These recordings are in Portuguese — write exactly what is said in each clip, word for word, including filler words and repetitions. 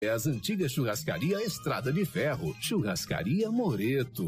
É as antigas Churrascaria Estrada de Ferro, Churrascaria Moreto.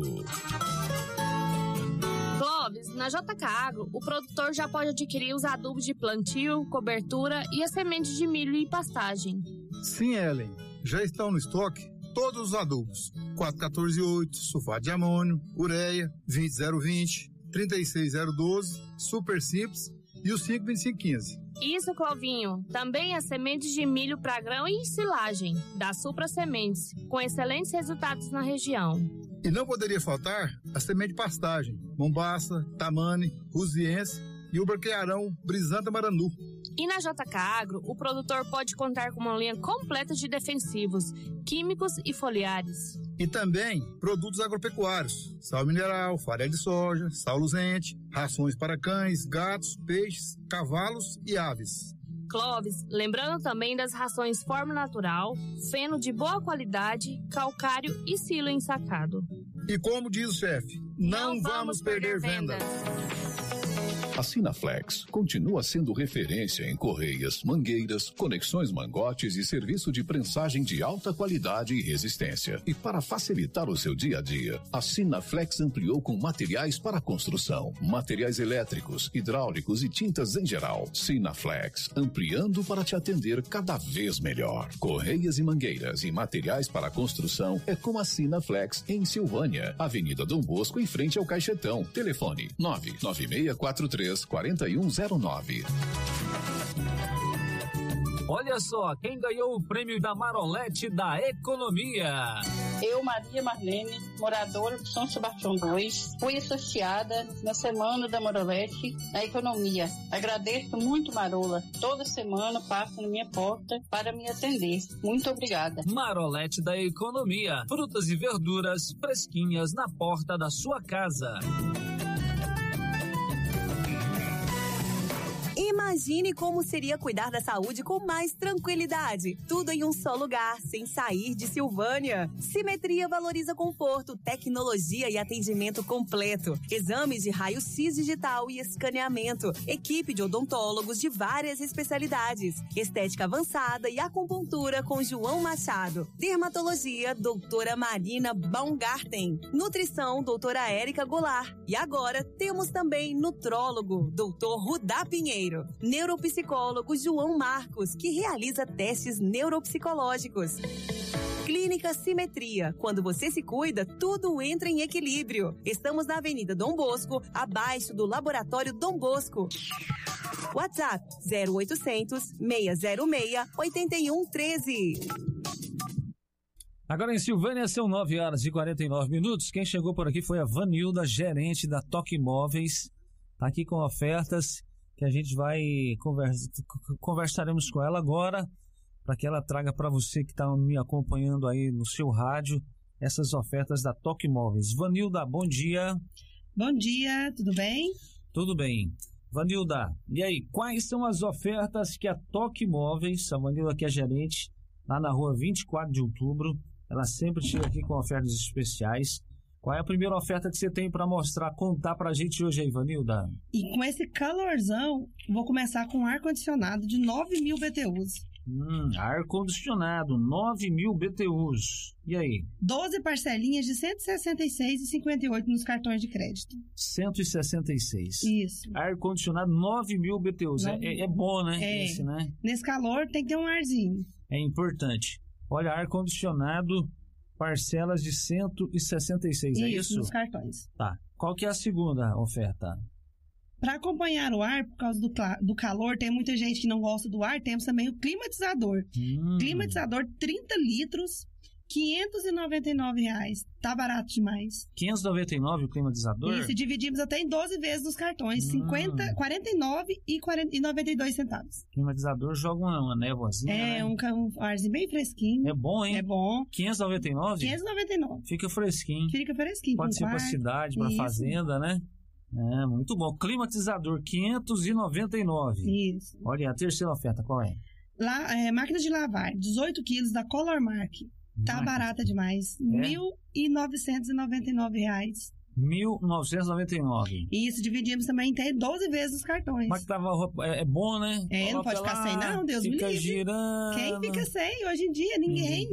Clóvis, na J K Agro, o produtor já pode adquirir os adubos de plantio, cobertura e as sementes de milho e pastagem. Sim, Ellen, já estão no estoque todos os adubos: quatro quatorze oito, sulfato de amônio, ureia, vinte zero vinte, trinta e seis zero doze, super simples e os cinco vinte e cinco quinze. Isso, Clovinho. Também as sementes de milho para grão e silagem, da Supra Sementes, com excelentes resultados na região. E não poderia faltar a semente de pastagem: Mombaça, Tamane, Rusiense e o Braquearão Brisanta Marandu. E na J K Agro, o produtor pode contar com uma linha completa de defensivos, químicos e foliares. E também produtos agropecuários: sal mineral, farinha de soja, sal luzente, rações para cães, gatos, peixes, cavalos e aves. Clóvis, lembrando também das rações Forma Natural, feno de boa qualidade, calcário e silo ensacado. E como diz o chefe, não, não vamos, vamos perder, perder vendas. vendas. A Sinaflex continua sendo referência em correias, mangueiras, conexões mangotes e serviço de prensagem de alta qualidade e resistência. E para facilitar o seu dia a dia, a Sinaflex ampliou com materiais para construção, materiais elétricos, hidráulicos e tintas em geral. Sinaflex, ampliando para te atender cada vez melhor. Correias e mangueiras e materiais para construção é com a Sinaflex em Silvânia, Avenida Dom Bosco, em frente ao Caixetão. Telefone nove nove seis quatro três quatro um zero nove. Olha só, quem ganhou o prêmio da Marolete da Economia. Eu, Maria Marlene, moradora de São Sebastião dois, fui associada na Semana da Marolete da Economia. Agradeço muito, Marola. Toda semana passo na minha porta para me atender. Muito obrigada. Marolete da Economia. Frutas e verduras fresquinhas na porta da sua casa. Imagine como seria cuidar da saúde com mais tranquilidade. Tudo em um só lugar, sem sair de Silvânia. Simetria valoriza conforto, tecnologia e atendimento completo. Exames de raio-x digital e escaneamento. Equipe de odontólogos de várias especialidades. Estética avançada e acupuntura com João Machado. Dermatologia, doutora Marina Baumgarten. Nutrição, doutora Érica Goulart. E agora temos também nutrólogo, doutor Rudá Pinheiro. Neuropsicólogo João Marcos, que realiza testes neuropsicológicos. Clínica Simetria. Quando você se cuida, tudo entra em equilíbrio. Estamos na Avenida Dom Bosco, abaixo do Laboratório Dom Bosco. WhatsApp zero oitocentos, seis zero seis, oito um um três. Agora em Silvânia são nove horas e quarenta e nove minutos. Quem chegou por aqui foi a Vanilda, gerente da Toque Imóveis. Está aqui com ofertas que a gente vai conversa, conversaremos com ela agora, para que ela traga para você que está me acompanhando aí no seu rádio essas ofertas da Toque Imóveis. Vanilda, bom dia. Bom dia, tudo bem? Tudo bem. Vanilda, e aí, quais são as ofertas que a Toque Imóveis, a Vanilda que é gerente, lá na rua vinte e quatro de outubro, ela sempre chega aqui com ofertas especiais. Qual é a primeira oferta que você tem para mostrar, contar para a gente hoje aí, Vanilda? E com esse calorzão, vou começar com um ar-condicionado de nove mil B T Us. Hum, ar-condicionado, nove mil B T Us. E aí? doze parcelinhas de cento e sessenta e seis reais e cinquenta e oito centavos nos cartões de crédito. cento e sessenta e seis. Isso. Ar-condicionado, nove mil B T Us. É, é, é bom, né? É. Esse, né? Nesse calor tem que ter um arzinho. É importante. Olha, ar-condicionado, parcelas de cento e sessenta e seis, isso, é isso? Nos cartões. Tá. Qual que é a segunda oferta? Para acompanhar o ar, por causa do, do calor, tem muita gente que não gosta do ar, temos também o climatizador. Hum. Climatizador, trinta litros, quinhentos e noventa e nove reais. Tá barato demais. quinhentos e noventa e nove o climatizador? Isso, dividimos até em doze vezes nos cartões. Hum. cinquenta, quarenta e nove reais e noventa e dois centavos. Climatizador joga uma, uma névoazinha, É, né? um, um arzinho bem fresquinho. É bom, hein? É bom. quinhentos e noventa e nove? quinhentos e noventa e nove. Fica fresquinho. Fica fresquinho. Pode ser para cidade, para fazenda, né? É, muito bom. Climatizador, quinhentos e noventa e nove. Isso. Olha, a terceira oferta, qual é? Lá, é, máquina de lavar, dezoito quilos da Color Mark. Tá Mark. barata demais. É? mil e novecentos e noventa e nove reais. mil novecentos e noventa e nove. Isso, dividimos também em ter doze vezes os cartões. Mas que tava, é, é bom, né? É, não pode ficar sem não, Deus me livre. Fica girando. Quem fica sem hoje em dia? Ninguém.